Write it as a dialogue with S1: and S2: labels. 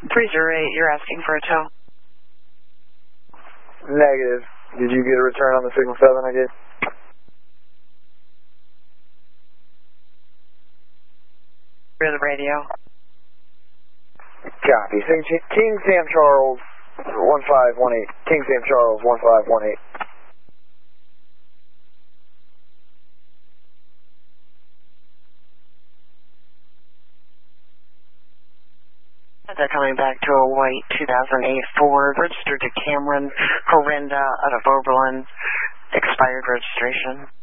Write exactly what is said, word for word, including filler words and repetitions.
S1: three zero eight, you're asking for a tow.
S2: Negative. Did you get a return on the Signal seven I gave?
S1: Through the radio.
S2: Copy. King Sam Charles, one five one eight. King Sam Charles, one five one eight.
S1: They're coming back to a white two thousand eight Ford, registered to Cameron Corrinda out of Oberlin, expired registration.